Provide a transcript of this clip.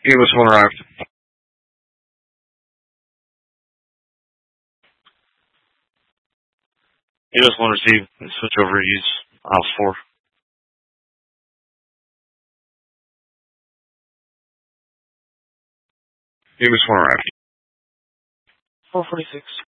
EMS 1 arrived. EMS 1 received. Switch over to use House 4. EMS 1 arrived. 446.